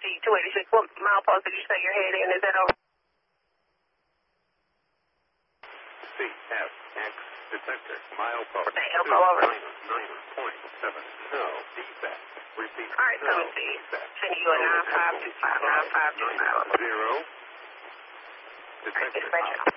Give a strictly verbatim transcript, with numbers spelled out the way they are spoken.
two eighty-six. What milepost did you say you're heading? Is that over? C F X detector milepost. Okay, it'll go over. niner point seven. No defect. Repeat. All right, seven C. Sending you a nine five two five nine five two five. Zero. Detector.